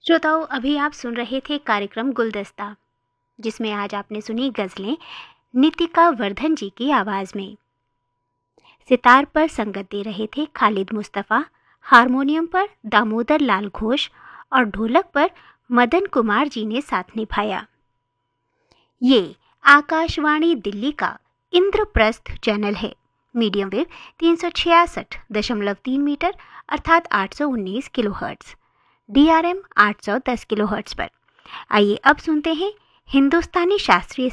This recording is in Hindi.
श्रोताओं, अभी आप सुन रहे थे कार्यक्रम गुलदस्ता, जिसमें आज आपने सुनी गजलें नितिका वर्धन जी की आवाज में। सितार पर संगत दे रहे थे खालिद मुस्तफ़ा, हारमोनियम पर दामोदर लाल घोष और ढोलक पर मदन कुमार जी ने साथ निभाया। ये आकाशवाणी दिल्ली का इंद्रप्रस्थ चैनल है। मीडियम वेव 366.3 मीटर अर्थात 819 किलोहर्ट्ज, DRM 810 किलोहर्ट्ज पर। आइए अब सुनते हैं हिंदुस्तानी शास्त्रीय